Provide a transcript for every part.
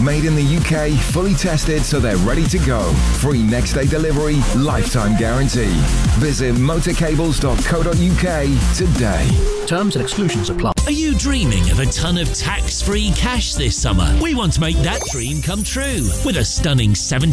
Made in the UK, fully tested so they're ready to go. Free next day delivery, lifetime guarantee. Visit motorcables.co.uk today. Terms and exclusions apply. Are you dreaming of a ton of tax-free cash this summer? We want to make that dream come true with a stunning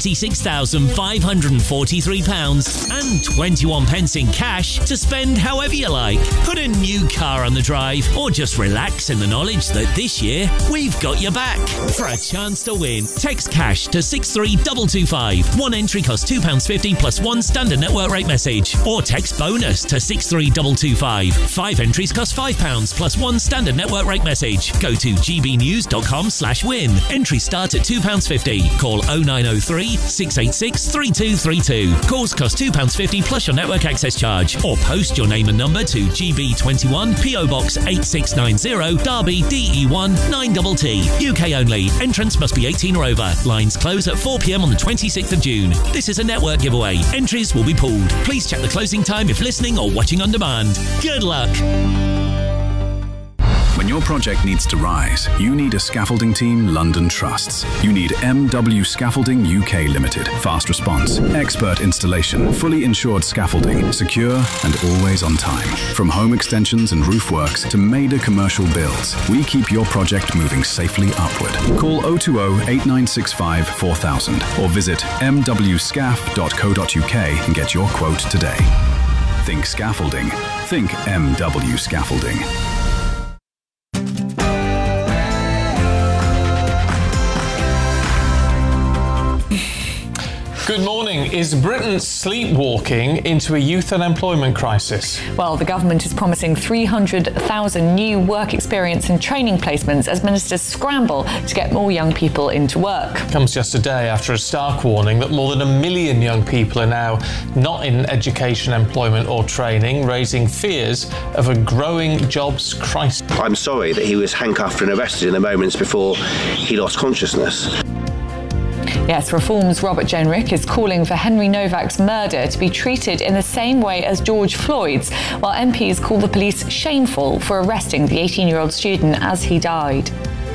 £76,543 and 21 pence in cash to spend however you like. Put a new car on the drive or just relax in the knowledge that this year we've got your back. For a chance to win, text cash to 63225. One entry costs £2.50 plus one standard network rate message. Or text bonus to 63225. 5 entries cost £5 plus one standard network rate message. Go to gbnews.com/win. Entries start at £2.50. Call 0903 686 3232. Calls cost £2.50 plus your network access charge. Or post your name and number to GB21 PO Box 8690 Derby DE1 9TT. UK only. Entrance must be 18 or over. Lines close at 4 p.m. on the 26th of June. This is a network giveaway. Entries will be pulled. Please check the closing time if listening or watching on demand. Good luck. When your project needs to rise, you need a scaffolding team London trusts. You need MW Scaffolding UK Limited. Fast response, expert installation, fully insured scaffolding, secure and always on time. From home extensions and roof works to major commercial builds, we keep your project moving safely upward. Call 020 8965 4000 or visit mwscaf.co.uk and get your quote today. Think scaffolding. Think MW Scaffolding. Good morning. Is Britain sleepwalking into a youth unemployment crisis? Well, the government is promising 300,000 new work experience and training placements as ministers scramble to get more young people into work. Comes just a day after a stark warning that more than 1 million young people are now not in education, employment or training, raising fears of a growing jobs crisis. I'm sorry that he was handcuffed and arrested in the moments before he lost consciousness. Yes, Reform's Robert Jenrick is calling for Henry Novak's murder to be treated in the same way as George Floyd's, while MPs call the police shameful for arresting the 18-year-old student as he died.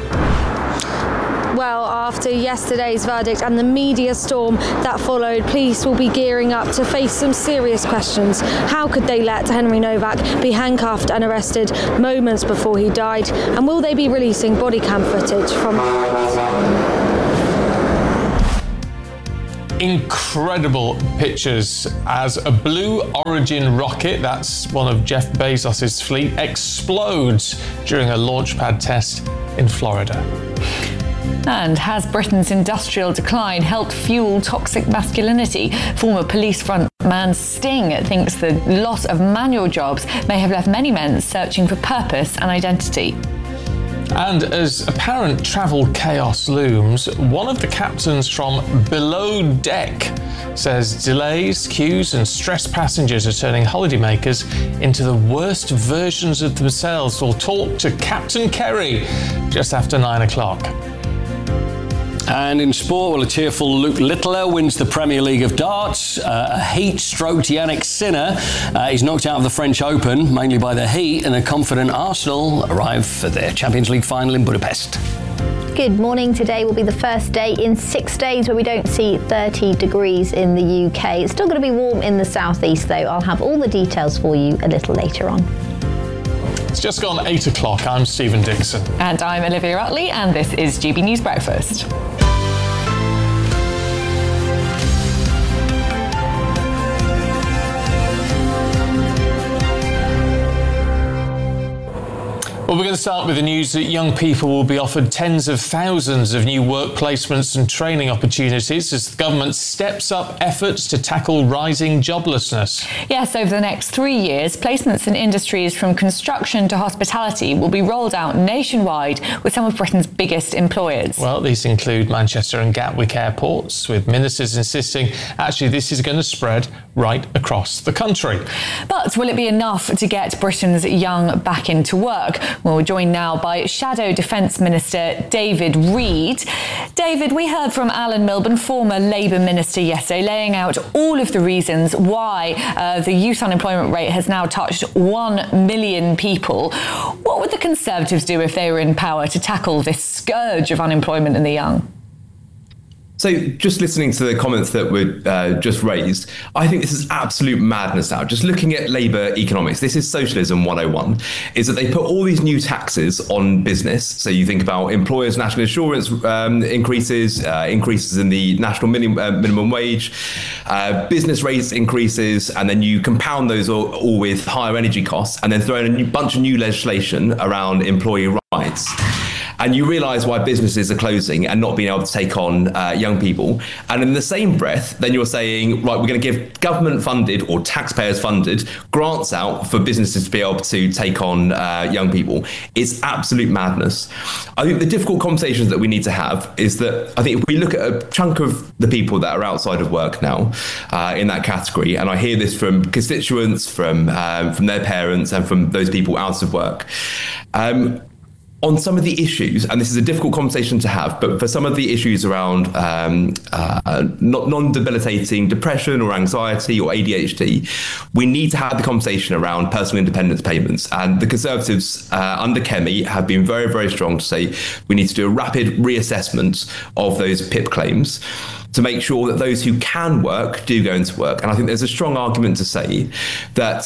Well, after yesterday's verdict and the media storm that followed, police will be gearing up to face some serious questions. How could they let Henry Novak be handcuffed and arrested moments before he died? And will they be releasing body cam footage from... Incredible pictures as a Blue Origin rocket, that's one of Jeff Bezos' fleet, explodes during a launchpad test in Florida. And has Britain's industrial decline helped fuel toxic masculinity? Former police frontman Sting thinks the loss of manual jobs may have left many men searching for purpose and identity. And as apparent travel chaos looms, one of the captains from Below Deck says delays, queues and stressed passengers are turning holidaymakers into the worst versions of themselves. We'll talk to Captain Kerry just after 9 o'clock. And in sport, well, a tearful Luke Littler wins the Premier League of darts. A heat-stroked Yannick Sinner is knocked out of the French Open, mainly by the heat, and a confident Arsenal arrive for their Champions League final in Budapest. Good morning. Today will be the first day in 6 days where we don't see 30 degrees in the UK. It's still going to be warm in the southeast, though. I'll have all the details for you a little later on. It's just gone 8 o'clock. I'm Stephen Dixon. And I'm Olivia Utley, and this is GB News Breakfast. Well, we're going to start with the news that young people will be offered tens of thousands of new work placements and training opportunities as the government steps up efforts to tackle rising joblessness. Yes, over the next 3 years, placements in industries from construction to hospitality will be rolled out nationwide with some of Britain's biggest employers. Well, these include Manchester and Gatwick airports, with ministers insisting actually this is going to spread right across the country. But will it be enough to get Britain's young back into work? Well, we're joined now by Shadow Defence Minister David Reid. David, we heard from Alan Milburn, former Labour Minister, yesterday, laying out all of the reasons why the youth unemployment rate has now touched 1 million people. What would the Conservatives do if they were in power to tackle this scourge of unemployment in the young? So just listening to the comments that were just raised, I think this is absolute madness now. Just looking at Labour economics, this is socialism 101, is that they put all these new taxes on business. So you think about employers' national insurance increases in the national minimum wage, business rates increases, and then you compound those all with higher energy costs, and then throw in a bunch of new legislation around employee rights. And you realise why businesses are closing and not being able to take on young people. And in the same breath, then you're saying, right, we're going to give government-funded or taxpayers-funded grants out for businesses to be able to take on young people. It's absolute madness. I think the difficult conversations that we need to have is that I think if we look at a chunk of the people that are outside of work now in that category, and I hear this from constituents, from their parents and from those people out of work, on some of the issues, and this is a difficult conversation to have, but for some of the issues around non-debilitating depression or anxiety or ADHD, we need to have the conversation around personal independence payments. And the Conservatives under Kemi have been very, very strong to say we need to do a rapid reassessment of those PIP claims to make sure that those who can work do go into work. And I think there's a strong argument to say that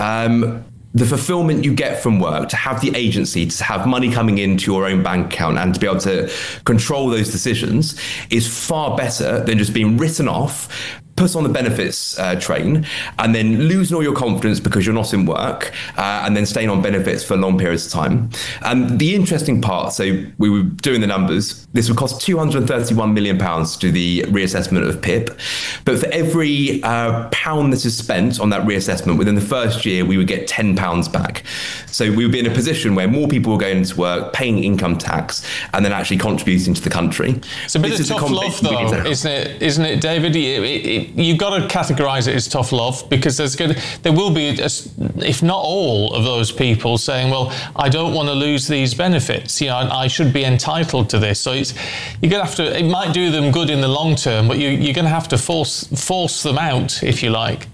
the fulfillment you get from work, to have the agency, to have money coming into your own bank account and to be able to control those decisions is far better than just being written off, put on the benefits train, and then losing all your confidence because you're not in work, and then staying on benefits for long periods of time. And the interesting part, so we were doing the numbers, this would cost £231 million to do the reassessment of PIP. But for every pound that is spent on that reassessment, within the first year, we would get £10 back. So we would be in a position where more people were going into work, paying income tax, and then actually contributing to the country. It's a bit of tough love, though, isn't it, David? You've got to categorise it as tough love, because there will be, if not all of those people saying, well, I don't want to lose these benefits. I should be entitled to this. So you're going to have to, it might do them good in the long term, but you're going to have to force them out, if you like.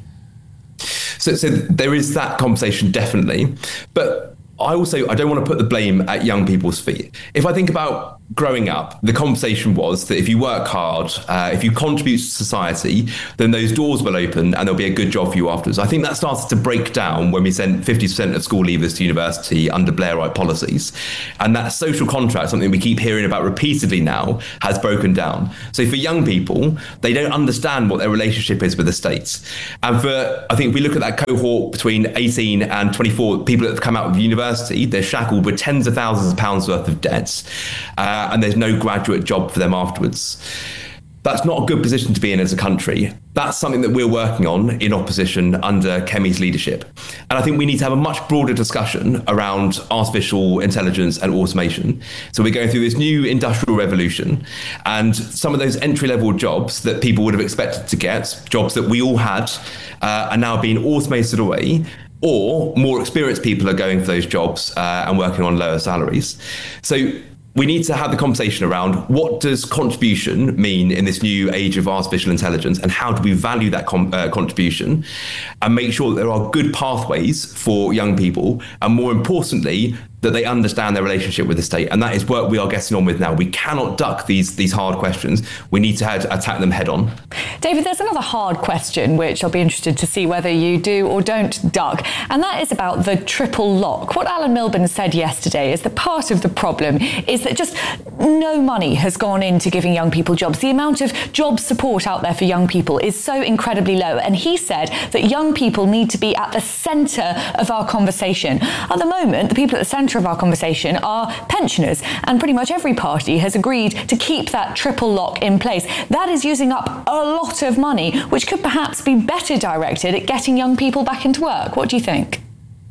So there is that conversation, definitely. But I don't want to put the blame at young people's feet. If I think about growing up, the conversation was that if you work hard, if you contribute to society, then those doors will open and there'll be a good job for you afterwards. I think that started to break down when we sent 50% of school leavers to university under Blairite policies. And that social contract, something we keep hearing about repeatedly now, has broken down. So for young people, they don't understand what their relationship is with the state. And I think if we look at that cohort between 18 and 24, people that have come out of university, they're shackled with tens of thousands of pounds worth of debts. And there's no graduate job for them afterwards. That's not a good position to be in as a country. That's something that we're working on in opposition under Kemi's leadership. And I think we need to have a much broader discussion around artificial intelligence and automation. So we're going through this new industrial revolution, and some of those entry-level jobs that people would have expected to get, jobs that we all had, are now being automated away, or more experienced people are going for those jobs and working on lower salaries. So we need to have the conversation around what does contribution mean in this new age of artificial intelligence, and how do we value that contribution and make sure that there are good pathways for young people, and more importantly, that they understand their relationship with the state. And that is what we are getting on with now. We cannot duck these hard questions. We need to attack them head on. David, there's another hard question, which I'll be interested to see whether you do or don't duck. And that is about the triple lock. What Alan Milburn said yesterday is that part of the problem is that just no money has gone into giving young people jobs. The amount of job support out there for young people is so incredibly low. And he said that young people need to be at the centre of our conversation. At the moment, the people at the centre of our conversation are pensioners, and pretty much every party has agreed to keep that triple lock in place. That is using up a lot of money, which could perhaps be better directed at getting young people back into work. What do you think?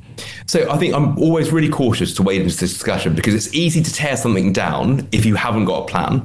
So I think I'm always really cautious to wade into this discussion, because it's easy to tear something down if you haven't got a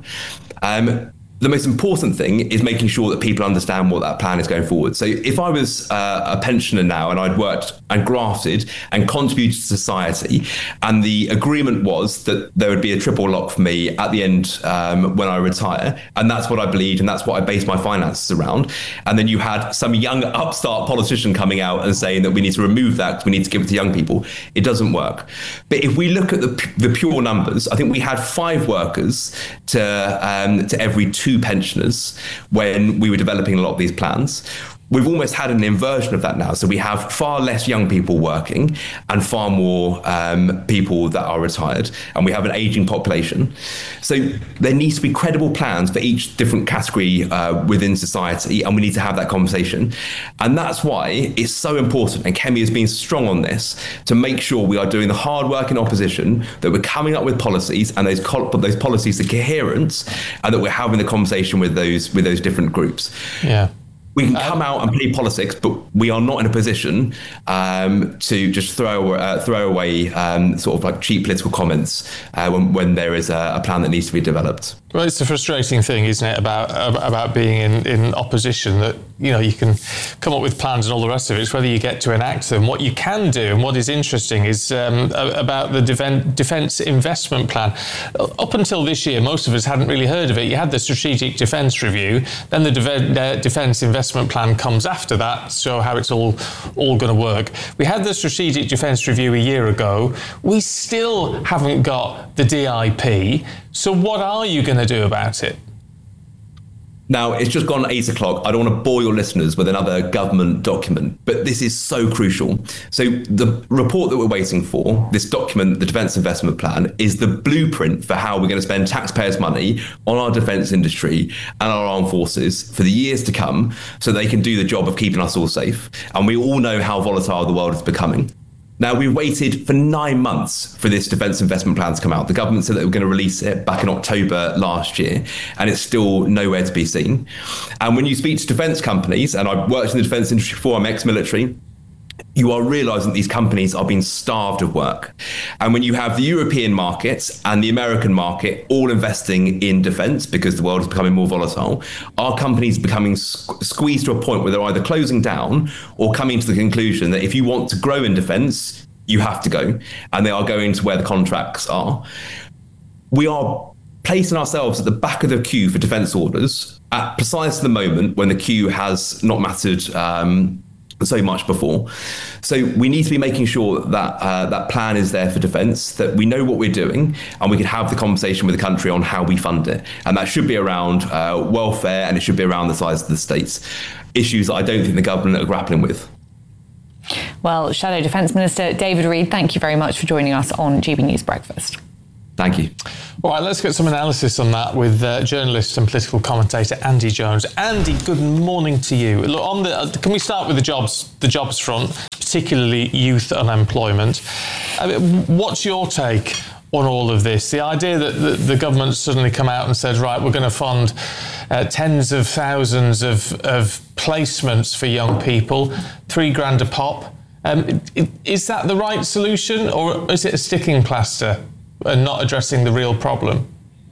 plan. The most important thing is making sure that people understand what that plan is going forward. So if I was a pensioner now and I'd worked and grafted and contributed to society, and the agreement was that there would be a triple lock for me at the end when I retire, and that's what I believed and that's what I based my finances around, and then you had some young upstart politician coming out and saying that we need to remove that, we need to give it to young people, it doesn't work. But if we look at the pure numbers, I think we had 5 workers to every 2 to pensioners when we were developing a lot of these plans. We've almost had an inversion of that now. So we have far less young people working and far more people that are retired, and we have an aging population. So there needs to be credible plans for each different category within society, and we need to have that conversation. And that's why it's so important, and Kemi has been strong on this, to make sure we are doing the hard work in opposition, that we're coming up with policies, and those policies are coherent, and that we're having the conversation with those different groups. Yeah. We can come out and play politics, but we are not in a position to just throw away sort of like cheap political comments when there is a plan that needs to be developed. Well, it's a frustrating thing, isn't it, about being in opposition, that, you know, you can come up with plans and all the rest of it. It's whether you get to enact them. What you can do, and what is interesting, is about the Defence Investment Plan. Up until this year, most of us hadn't really heard of it. You had the Strategic Defence Review, then the Defence Investment Plan comes after that, so how it's all going to work. We had the Strategic Defence Review a year ago. We still haven't got the DIP. So what are you going to do about it? Now, it's just gone 8 o'clock. I don't want to bore your listeners with another government document, but this is so crucial. So the report that we're waiting for, this document, the Defence Investment Plan, is the blueprint for how we're going to spend taxpayers' money on our defence industry and our armed forces for the years to come, so they can do the job of keeping us all safe. And we all know how volatile the world is becoming. Now, we waited for 9 months for this Defence Investment Plan to come out. The government said that they were going to release it back in October last year, and it's still nowhere to be seen. And when you speak to defence companies, and I've worked in the defence industry before, I'm ex-military, you are realising that these companies are being starved of work. And when you have the European markets and the American market all investing in defence because the world is becoming more volatile, our companies becoming squeezed to a point where they're either closing down or coming to the conclusion that if you want to grow in defence, you have to go. And they are going to where the contracts are. We are placing ourselves at the back of the queue for defence orders at precisely the moment when the queue has not mattered so much before. So we need to be making sure that that plan is there for defence, that we know what we're doing, and we can have the conversation with the country on how we fund it. And that should be around welfare, and it should be around the size of the states. Issues that I don't think the government are grappling with. Well, Shadow Defence Minister David Reid, thank you very much for joining us on GB News Breakfast. Thank you. All right, let's get some analysis on that with journalist and political commentator Andy Jones. Andy, good morning to you. Look, can we start with the jobs front, particularly youth unemployment? What's your take on all of this? The idea that the government suddenly come out and said, right, we're going to fund tens of thousands of placements for young people, $3,000 a pop. Is that the right solution, or is it a sticking plaster and not addressing the real problem?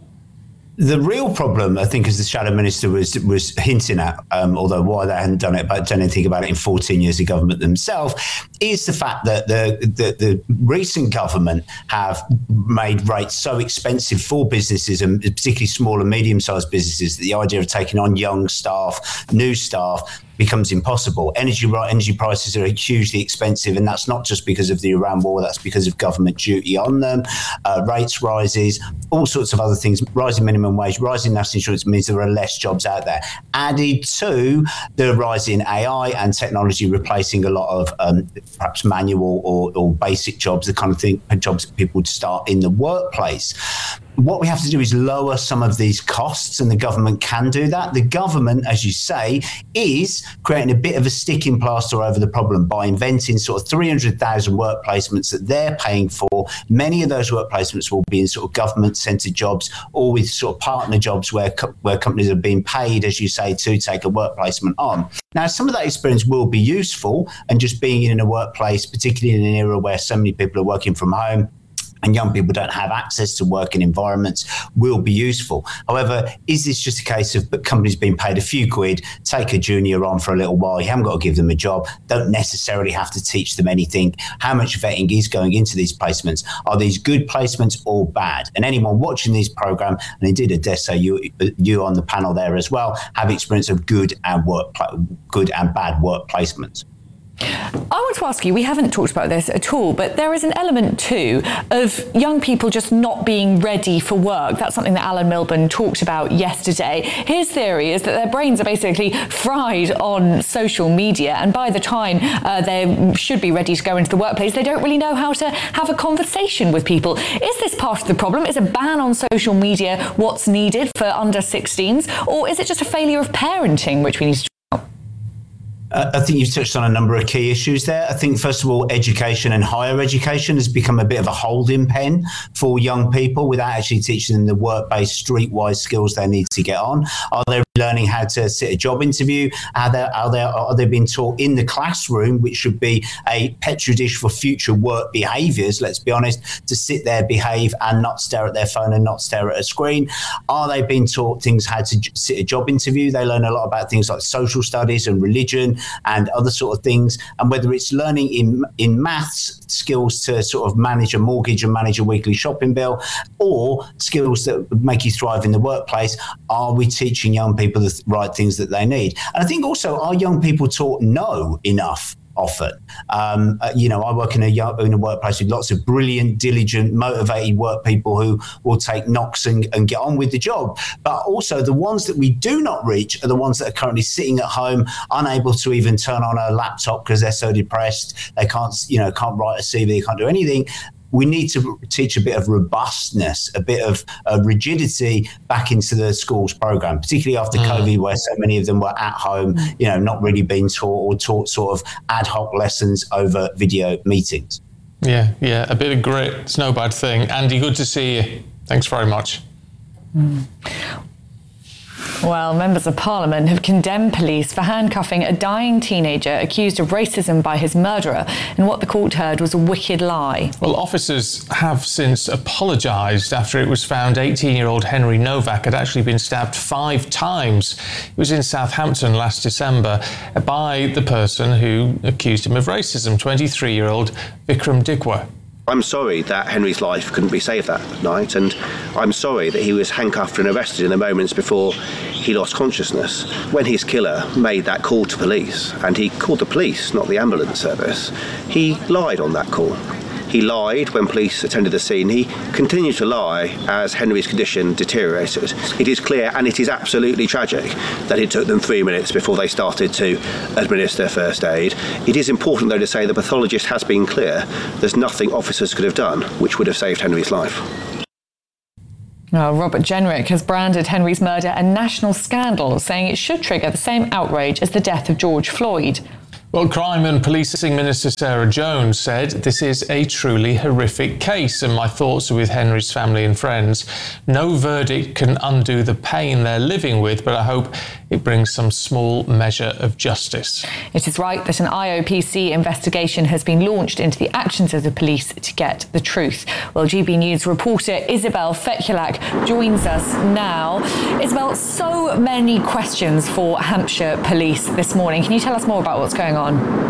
The real problem, I think, as the Shadow Minister was hinting at, although why they hadn't done anything about it in 14 years of government themselves, is the fact that the recent government have made rates so expensive for businesses, and particularly small and medium-sized businesses, that the idea of taking on young staff, new staff, becomes impossible. Energy prices are hugely expensive, and that's not just because of the Iran war, that's because of government duty on them, rates rises, all sorts of other things, rising minimum wage, rising national insurance means there are less jobs out there. Added to the rise in AI and technology replacing a lot of perhaps manual or basic jobs, the kind of thing, jobs that people would start in the workplace. What we have to do is lower some of these costs, and the government can do that. The government, as you say, is creating a bit of a sticking plaster over the problem by inventing sort of 300,000 work placements that they're paying for. Many of those work placements will be in sort of government-centred jobs or with sort of partner jobs where companies are being paid, as you say, to take a work placement on. Now, some of that experience will be useful, and just being in a workplace, particularly in an era where so many people are working from home and young people don't have access to working environments, will be useful. However, is this just a case of companies being paid a few quid, take a junior on for a little while, you haven't got to give them a job, don't necessarily have to teach them anything? How much vetting is going into these placements? Are these good placements or bad? And anyone watching this programme, and indeed Odessa, you on the panel there as well, have experience of good and bad work placements. I want to ask you, we haven't talked about this at all, but there is an element too of young people just not being ready for work. That's something that Alan Milburn talked about yesterday. His theory is that their brains are basically fried on social media, and by the time they should be ready to go into the workplace, they don't really know how to have a conversation with people. Is this part of the problem? Is a ban on social media what's needed for under 16s, or is it just a failure of parenting which we need to? I think you've touched on a number of key issues there. I think, first of all, education and higher education has become a bit of a holding pen for young people without actually teaching them the work-based, streetwise skills they need to get on. Are they learning how to sit a job interview? Are they being taught in the classroom, which should be a petri dish for future work behaviours, let's be honest, to sit there, behave and not stare at their phone and not stare at a screen? Are they being taught things how to sit a job interview? They learn a lot about things like social studies and religion and other sort of things. And whether it's learning in maths, skills to sort of manage a mortgage and manage a weekly shopping bill, or skills that make you thrive in the workplace, are we teaching young people the right things that they need? And I think also, are young people taught no enough? Often, I work in a workplace with lots of brilliant, diligent, motivated work people who will take knocks and get on with the job. But also the ones that we do not reach are the ones that are currently sitting at home, unable to even turn on a laptop because they're so depressed. They can't write a CV, they can't do anything. We need to teach a bit of robustness, a bit of rigidity back into the schools program, particularly after COVID, where so many of them were at home, not really being taught or taught sort of ad hoc lessons over video meetings. Yeah, a bit of grit. It's no bad thing. Andy, good to see you. Thanks very much. Well, members of Parliament have condemned police for handcuffing a dying teenager accused of racism by his murderer in what the court heard was a wicked lie. Well, officers have since apologised after it was found 18-year-old Henry Novak had actually been stabbed 5 times. He was in Southampton last December by the person who accused him of racism, 23-year-old Vikram Digwa. I'm sorry that Henry's life couldn't be saved that night, and I'm sorry that he was handcuffed and arrested in the moments before he lost consciousness. When his killer made that call to police, and he called the police, not the ambulance service, he lied on that call. He lied when police attended the scene. He continued to lie as Henry's condition deteriorated. It is clear, and it is absolutely tragic, that it took them 3 minutes before they started to administer first aid. It is important, though, to say the pathologist has been clear. There's nothing officers could have done which would have saved Henry's life. Robert Jenrick has branded Henry's murder a national scandal, saying it should trigger the same outrage as the death of George Floyd. Well, Crime and Policing Minister Sarah Jones said, "This is a truly horrific case, and my thoughts are with Henry's family and friends. No verdict can undo the pain they're living with, but I hope it brings some small measure of justice." It is right that an IOPC investigation has been launched into the actions of the police to get the truth. Well, GB News reporter Isabel Fekulak joins us now. Isabel, so many questions for Hampshire Police this morning. Can you tell us more about what's going on?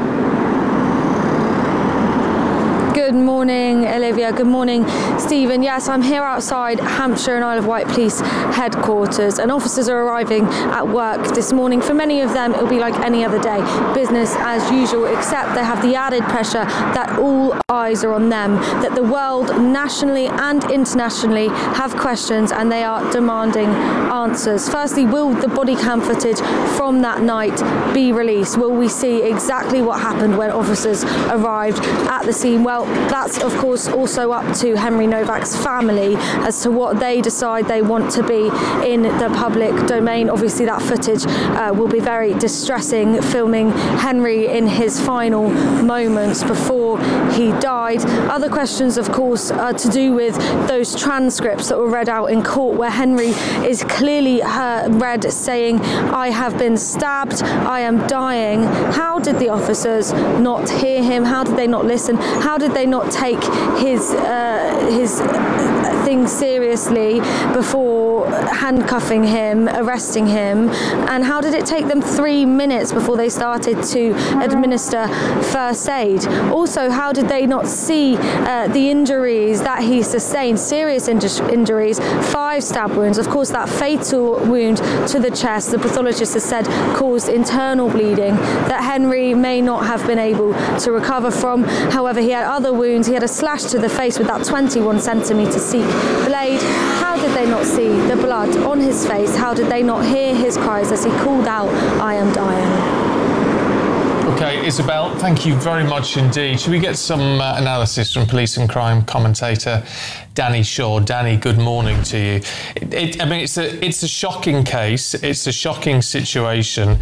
Good morning, Olivia. Good morning, Stephen. Yes, I'm here outside Hampshire and Isle of Wight Police headquarters, and officers are arriving at work this morning. For many of them, it'll be like any other day, business as usual, except they have the added pressure that all eyes are on them, that the world, nationally and internationally, have questions and they are demanding answers. Firstly, will the body cam footage from that night be released? Will we see exactly what happened when officers arrived at the scene? Well, that's of course also up to Henry Novak's family as to what they decide they want to be in the public domain. Obviously that footage will be very distressing, filming Henry in his final moments before he died. Other questions of course are to do with those transcripts that were read out in court where Henry is clearly read saying, "I have been stabbed, I am dying." How did the officers not hear him? How did they not listen? How did they not take his things seriously before handcuffing him, arresting him? And how did it take them 3 minutes before they started to administer first aid? Also, how did they not see the injuries that he sustained, serious injuries, 5 stab wounds, of course that fatal wound to the chest, the pathologist has said caused internal bleeding that Henry may not have been able to recover from. However, he had other wounds. He had a slash to the face with that 21 centimetre Sikh blade. How did they not see the blood on his face? How did they not hear his cries as he called out, "I am dying"? Okay, Isabel, thank you very much indeed. Should we get some analysis from police and crime commentator Danny Shaw? Danny, good morning to you. It's a shocking case. It's a shocking situation.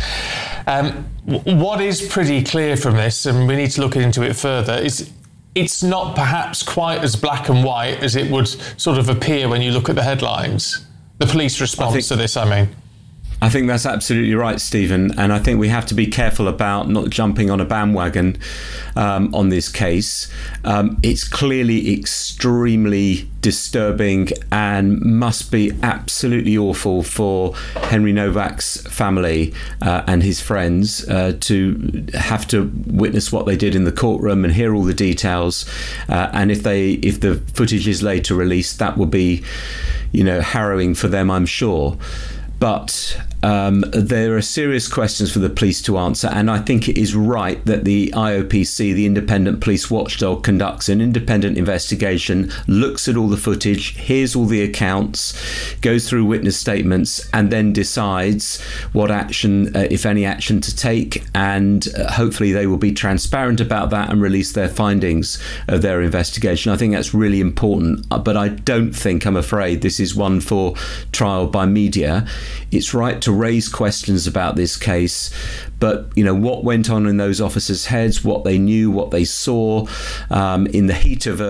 What is pretty clear from this, and we need to look into it further, is it's not perhaps quite as black and white as it would sort of appear when you look at the headlines. The police response to this, I mean. I think that's absolutely right, Stephen. And I think we have to be careful about not jumping on a bandwagon on this case. It's clearly extremely disturbing and must be absolutely awful for Henry Novak's family and his friends to have to witness what they did in the courtroom and hear all the details. And if the footage is later released, that will be, harrowing for them, I'm sure. But there are serious questions for the police to answer, and I think it is right that the IOPC, the Independent Police Watchdog, conducts an independent investigation, looks at all the footage, hears all the accounts, goes through witness statements, and then decides what action, if any action, to take. And hopefully they will be transparent about that and release their findings of their investigation. I think that's really important, but I don't think, I'm afraid, this is one for trial by media. It's right to raise questions about this case, but what went on in those officers' heads, what they knew, what they saw in the heat of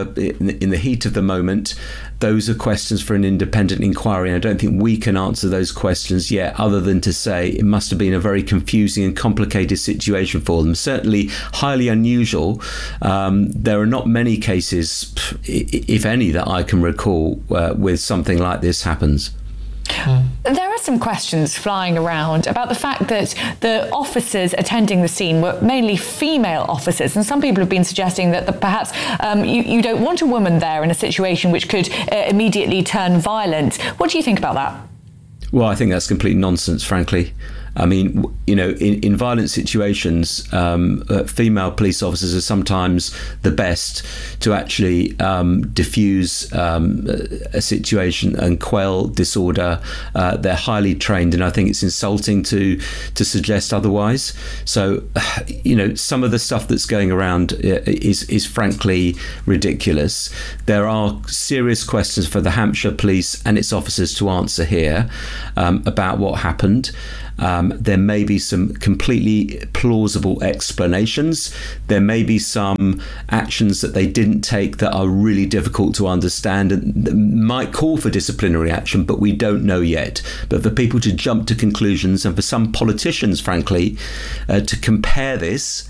the moment, those are questions for an independent inquiry. And I don't think we can answer those questions yet, other than to say it must have been a very confusing and complicated situation for them. Certainly highly unusual. There are not many cases, if any, that I can recall with something like this happens. There are some questions flying around about the fact that the officers attending the scene were mainly female officers, and some people have been suggesting that perhaps you don't want a woman there in a situation which could immediately turn violent. What do you think about that? Well, I think that's complete nonsense, frankly. I mean, in violent situations, female police officers are sometimes the best to actually diffuse a situation and quell disorder. They're highly trained, and I think it's insulting to suggest otherwise. So, some of the stuff that's going around is frankly ridiculous. There are serious questions for the Hampshire Police and its officers to answer here about what happened. There may be some completely plausible explanations. There may be some actions that they didn't take that are really difficult to understand and that might call for disciplinary action, but we don't know yet. But for people to jump to conclusions, and for some politicians, frankly, to compare this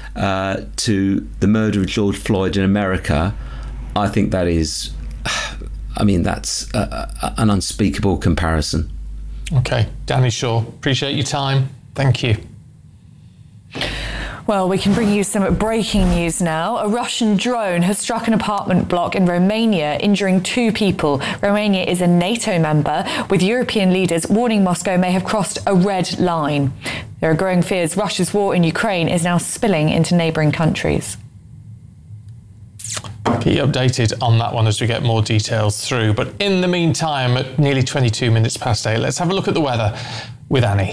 to the murder of George Floyd in America, I think that is, that's an unspeakable comparison. Okay, Danny Shaw, appreciate your time. Thank you. Well, we can bring you some breaking news now. A Russian drone has struck an apartment block in Romania, injuring 2 people. Romania is a NATO member, with European leaders warning Moscow may have crossed a red line. There are growing fears Russia's war in Ukraine is now spilling into neighbouring countries. Keep you updated on that one as we get more details through. But in the meantime, at nearly 22 minutes past 8, let's have a look at the weather with Annie.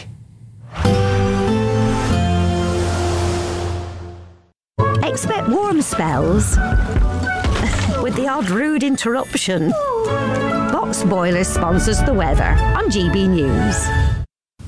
Expect warm spells with the odd rude interruption. Box Boilers sponsors the weather on GB News.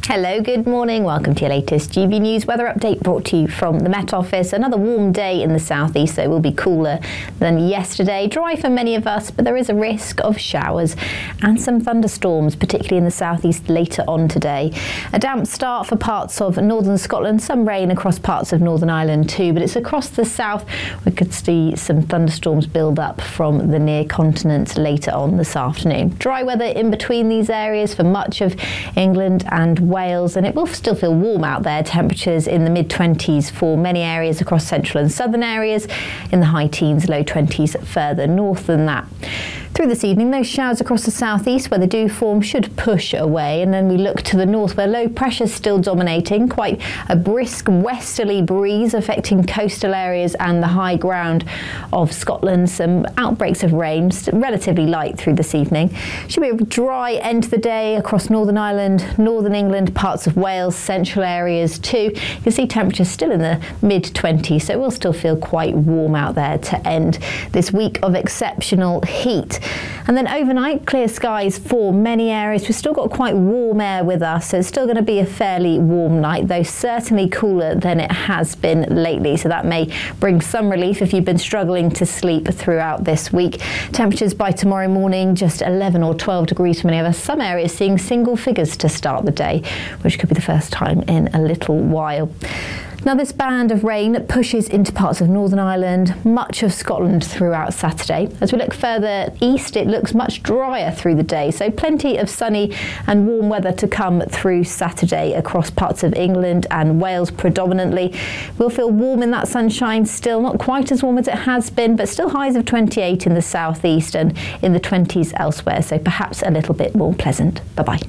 Hello, good morning. Welcome to your latest GB News weather update brought to you from the Met Office. Another warm day in the southeast, so it will be cooler than yesterday. Dry for many of us, but there is a risk of showers and some thunderstorms, particularly in the southeast later on today. A damp start for parts of northern Scotland, some rain across parts of Northern Ireland too, but it's across the south we could see some thunderstorms build up from the near continent later on this afternoon. Dry weather in between these areas for much of England and Wales, and it will still feel warm out there. Temperatures in the mid-20s for many areas across central and southern areas, in the high teens, low 20s further north than that. Through this evening, those showers across the southeast where they do form should push away, and then we look to the north where low pressure is still dominating. Quite a brisk westerly breeze affecting coastal areas and the high ground of Scotland. Some outbreaks of rain, relatively light through this evening. Should be a dry end to the day across Northern Ireland, Northern England, parts of Wales, central areas too. You can see temperatures still in the mid-20s, so it will still feel quite warm out there to end this week of exceptional heat. And then overnight, clear skies for many areas. We've still got quite warm air with us, so it's still going to be a fairly warm night, though certainly cooler than it has been lately. So that may bring some relief if you've been struggling to sleep throughout this week. Temperatures by tomorrow morning, just 11 or 12 degrees for many of us. Some areas seeing single figures to start the day, which could be the first time in a little while. Now, this band of rain pushes into parts of Northern Ireland, much of Scotland throughout Saturday. As we look further east, it looks much drier through the day, so plenty of sunny and warm weather to come through Saturday across parts of England and Wales predominantly. We'll feel warm in that sunshine still, not quite as warm as it has been, but still highs of 28 in the southeast and in the 20s elsewhere, so perhaps a little bit more pleasant. Bye-bye.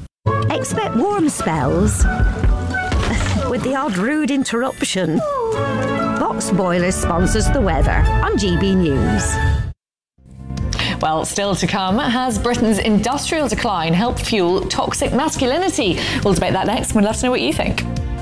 Expect warm spells with the odd rude interruption. Box Boilers sponsors the weather on GB News. Well, still to come, has Britain's industrial decline helped fuel toxic masculinity? We'll debate that next. We'd love to know what you think.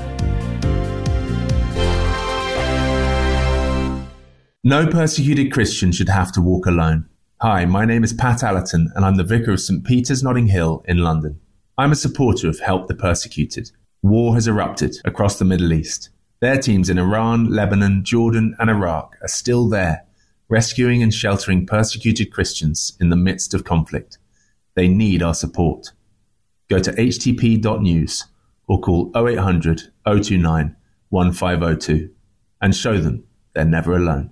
No persecuted Christian should have to walk alone. Hi, my name is Pat Allerton and I'm the Vicar of St Peter's Notting Hill in London. I'm a supporter of Help the Persecuted. War has erupted across the Middle East. Their teams in Iran, Lebanon, Jordan and Iraq are still there, rescuing and sheltering persecuted Christians in the midst of conflict. They need our support. Go to htp.news or call 0800 029 1502 and show them they're never alone.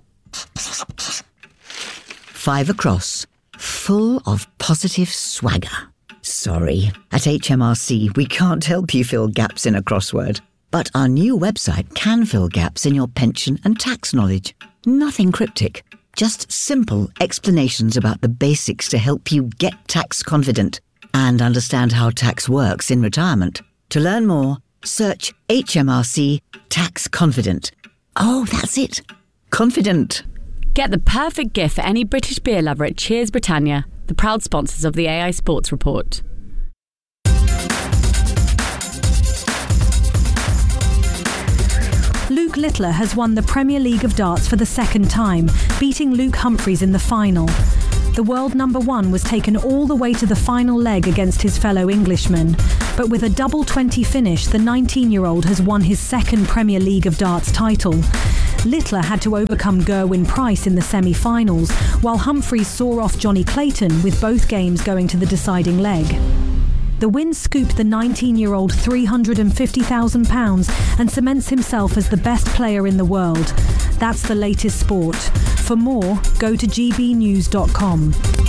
5 across, full of positive swagger. Sorry, at HMRC we can't help you fill gaps in a crossword. But our new website can fill gaps in your pension and tax knowledge. Nothing cryptic, just simple explanations about the basics to help you get tax confident and understand how tax works in retirement. To learn more, search HMRC Tax Confident. Oh, that's it. Confident. Get the perfect gift for any British beer lover at Cheers Britannia, the proud sponsors of the AI Sports Report. Luke Littler has won the Premier League of Darts for the second time, beating Luke Humphries in the final. The world number one was taken all the way to the final leg against his fellow Englishman. But with a double 20 finish, the 19-year-old has won his second Premier League of Darts title. Littler had to overcome Gerwyn Price in the semi-finals, while Humphries saw off Johnny Clayton, with both games going to the deciding leg. The win scooped the 19-year-old £350,000 and cements himself as the best player in the world. That's the latest sport. For more, go to gbnews.com.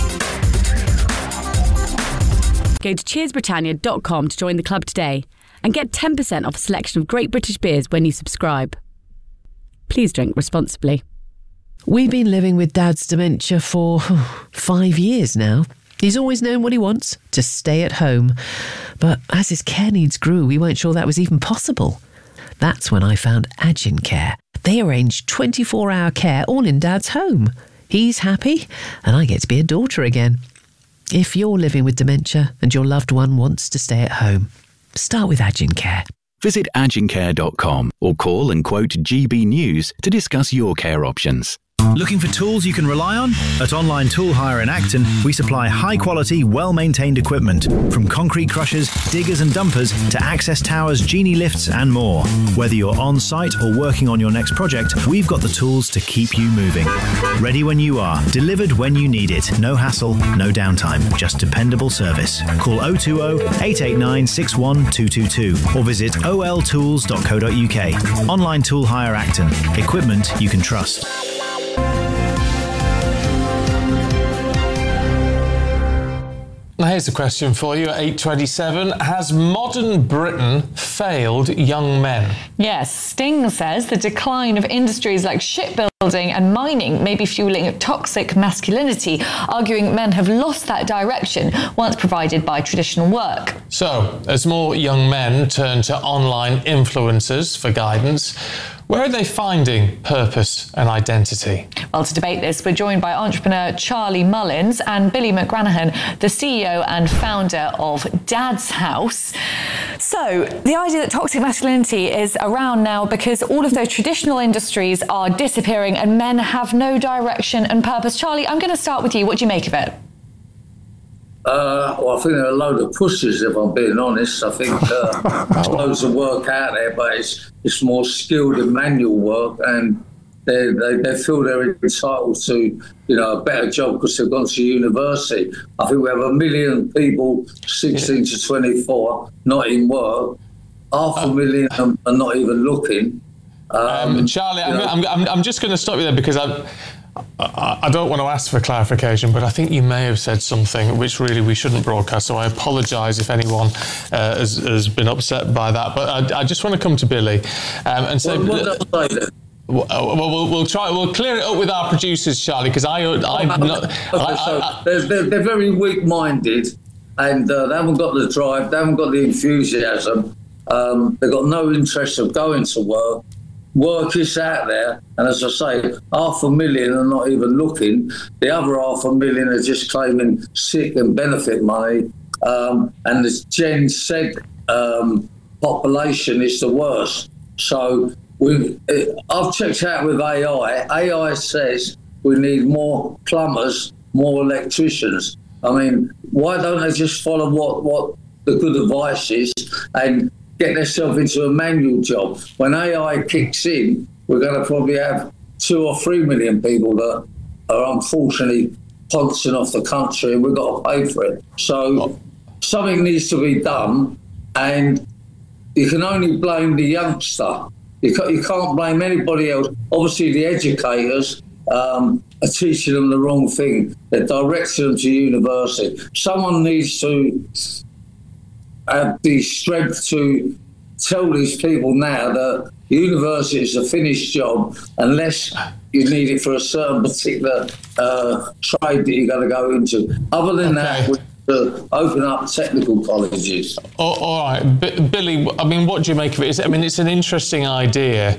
Go to cheersbritannia.com to join the club today and get 10% off a selection of great British beers when you subscribe. Please drink responsibly. We've been living with Dad's dementia for 5 years now. He's always known what he wants, to stay at home. But as his care needs grew, we weren't sure that was even possible. That's when I found Agincare. They arranged 24-hour care all in Dad's home. He's happy, and I get to be a daughter again. If you're living with dementia and your loved one wants to stay at home, start with Agincare. Visit agincare.com or call and quote GB News to discuss your care options. Looking for tools you can rely on? At Online Tool Hire in Acton, we supply high-quality, well-maintained equipment, from concrete crushers, diggers and dumpers to access towers, genie lifts and more. Whether you're on-site or working on your next project, we've got the tools to keep you moving. Ready when you are, delivered when you need it. No hassle, no downtime, just dependable service. Call 020-889-61222 or visit oltools.co.uk. Online Tool Hire Acton. Equipment you can trust. Now here's a question for you at 8:27. Has modern Britain failed young men? Yes, Sting says the decline of industries like shipbuilding and mining may be fueling toxic masculinity, arguing men have lost that direction once provided by traditional work. So, as more young men turn to online influencers for guidance, where are they finding purpose and identity? Well, to debate this, we're joined by entrepreneur Charlie Mullins and Billy McGranahan, the CEO and founder of Dad's House. So, the idea that toxic masculinity is around now because all of those traditional industries are disappearing and men have no direction and purpose. Charlie, I'm going to start with you. What do you make of it? Well, I think there are a load of pussies, if I'm being honest. I think there's loads of work out there, but it's more skilled in manual work, and they feel they're entitled to, a better job because they've gone to university. I think we have 1 million people, 16 to 24, not in work. 500,000 are not even looking. Charlie, I'm just going to stop you there because I don't want to ask for clarification, but I think you may have said something which really we shouldn't broadcast, so I apologise if anyone has been upset by that. But I just want to come to Billy and say... We'll try. We'll clear it up with our producers, Charlie, because they're very weak-minded, and they haven't got the drive, they haven't got the enthusiasm, they've got no interest of going to work. Work is out there, and as I say, 500,000 are not even looking. The other 500,000 are just claiming sick and benefit money, and the Gen Z population is the worst. So I've checked out with AI. AI says we need more plumbers, more electricians. I mean, why don't they just follow what the good advice is and get themselves into a manual job? When AI kicks in, we're going to probably have 2 or 3 million people that are unfortunately pouncing off the country, and we've got to pay for it. So something needs to be done, and you can only blame the youngster. You can't blame anybody else. Obviously, the educators are teaching them the wrong thing. They're directing them to university. Someone needs to have the strength to tell these people now that university is a finished job unless you need it for a certain particular trade that you're going to go into. Other than that, we to open up technical colleges. All right, Billy. I mean, what do you make of it? It's an interesting idea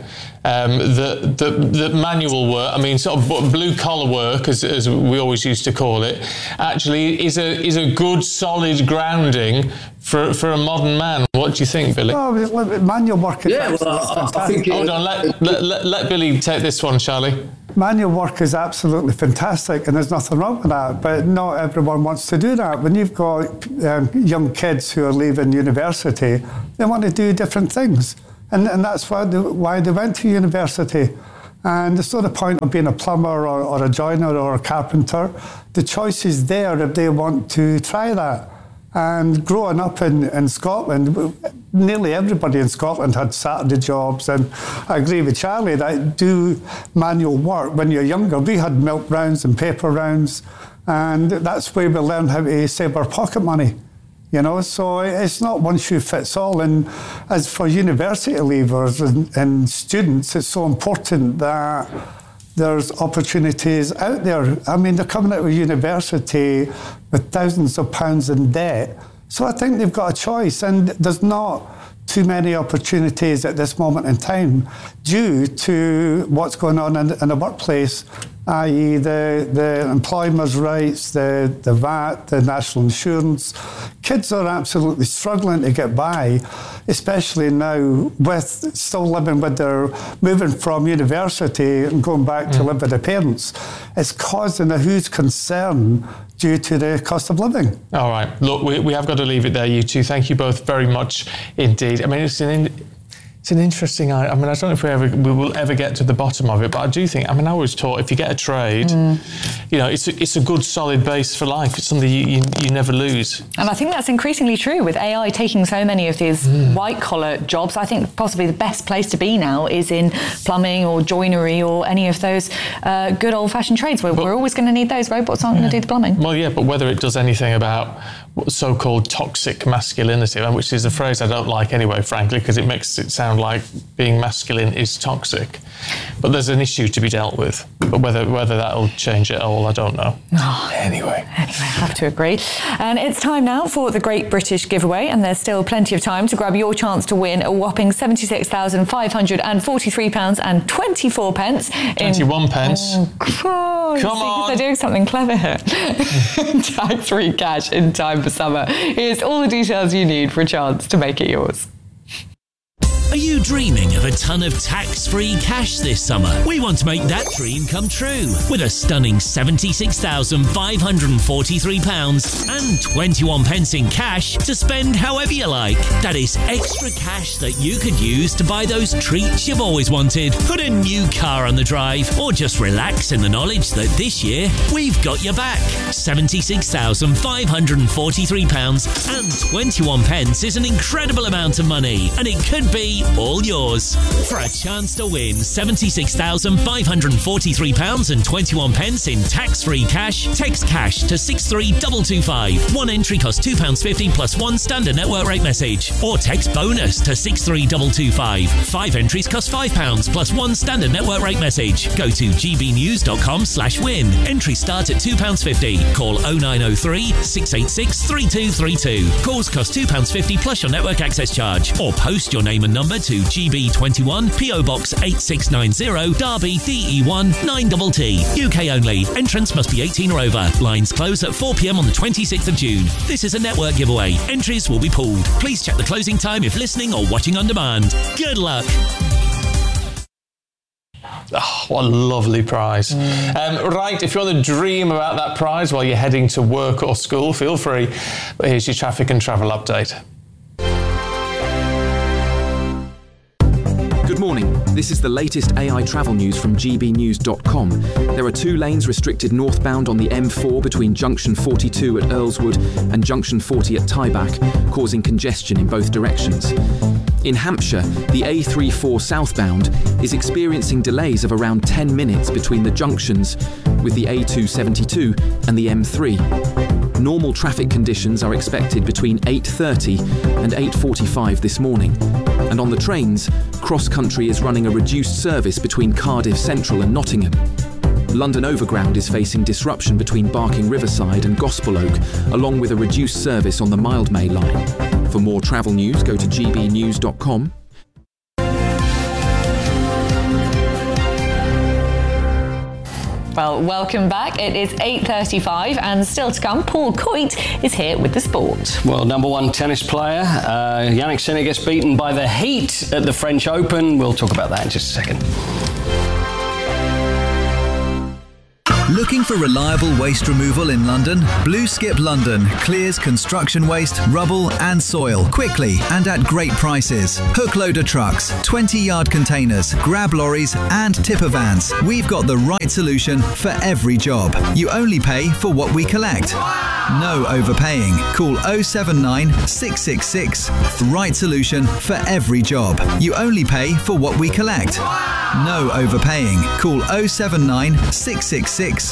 that manual work. I mean, sort of blue collar work, as we always used to call it, actually is a good solid grounding for a modern man. What do you think, Billy? Oh, manual work is fantastic. Hold on, let Billy take this one, Charlie. Manual work is absolutely fantastic, and there's nothing wrong with that, but not everyone wants to do that. When you've got young kids who are leaving university, they want to do different things, and that's why they went to university. And there's not the point of being a plumber or a joiner or a carpenter. The choice is there if they want to try that. And growing up in Scotland, nearly everybody in Scotland had Saturday jobs, and I agree with Charlie that do manual work when you're younger. We had milk rounds and paper rounds, and that's where we learn how to save our pocket money. So it's not one shoe fits all. And as for university leavers and students, it's so important that there's opportunities out there. I mean, they're coming out of university with thousands of pounds in debt. So I think they've got a choice, and there's not too many opportunities at this moment in time due to what's going on in the workplace, i.e. the employer's rights, the VAT, the national insurance. Kids are absolutely struggling to get by, especially now with still living with moving from university and going back to live with their parents. It's causing a huge concern due to the cost of living. All right. Look, we have got to leave it there, you two. Thank you both very much indeed. I mean, it's an interesting. I mean, I don't know if we will ever get to the bottom of it, but I do think. I mean, I was taught if you get a trade, you know, it's a good solid base for life. It's something you never lose. And I think that's increasingly true with AI taking so many of these white collar jobs. I think possibly the best place to be now is in plumbing or joinery or any of those good old fashioned trades where we're always going to need those. Robots aren't going to do the plumbing. Well, yeah, but whether it does anything about so-called toxic masculinity, which is a phrase I don't like anyway, frankly, because it makes it sound like being masculine is toxic. But there's an issue to be dealt with. But whether that'll change it all, I don't know. Anyway, I have to agree. And it's time now for the Great British Giveaway, and there's still plenty of time to grab your chance to win a whopping £76,543.24. 21 pence. Oh, come on. They're doing something clever here. Tax-free cash in time for summer. Here's all the details you need for a chance to make it yours. Are you dreaming of a ton of tax-free cash this summer? We want to make that dream come true with a stunning £76,543 and 21 pence in cash to spend however you like. That is extra cash that you could use to buy those treats you've always wanted, put a new car on the drive, or just relax in the knowledge that this year we've got your back. £76,543 and 21 pence is an incredible amount of money, and it could be all yours. For a chance to win £76,543 and 21 pence in tax-free cash, text cash to 63225. One entry costs £2.50 plus one standard network rate message. Or text bonus to 63225. 5 entries cost £5 plus one standard network rate message. Go to gbnews.com/win. Entries start at £2.50. Call 0903 686 3232. Calls cost £2.50 plus your network access charge. Or post your name and number to GB21 PO Box 8690 Derby DE1 9TT. UK only. Entrance must be 18 or over. Lines close at 4 p.m. on the 26th of June. This is a network giveaway. Entries will be pooled. Please check the closing time if listening or watching on demand. Good luck. Oh, what a lovely prize. Right, if you want to dream about that prize while you're heading to work or school, feel free. But here's your traffic and travel update. Good morning. This is the latest AI travel news from gbnews.com. There are 2 lanes restricted northbound on the M4 between junction 42 at Earlswood and junction 40 at Tyback, causing congestion in both directions. In Hampshire, the A34 southbound is experiencing delays of around 10 minutes between the junctions with the A272 and the M3. Normal traffic conditions are expected between 8:30 and 8:45 this morning. And on the trains, Cross Country is running a reduced service between Cardiff Central and Nottingham. London Overground is facing disruption between Barking Riverside and Gospel Oak, along with a reduced service on the Mildmay line. For more travel news, go to gbnews.com. Well, welcome back. It is 8:35 and still to come, Paul Coit is here with the sport. Well, number one tennis player, Jannik Sinner gets beaten by the Heat at the French Open. We'll talk about that in just a second. Looking for reliable waste removal in London? Blue Skip London clears construction waste, rubble and soil quickly and at great prices. Hook loader trucks, 20-yard containers, grab lorries and tipper vans. We've got the right solution for every job. You only pay for what we collect. No overpaying. Call 079 666. The right solution for every job. You only pay for what we collect. No overpaying. Call 079 666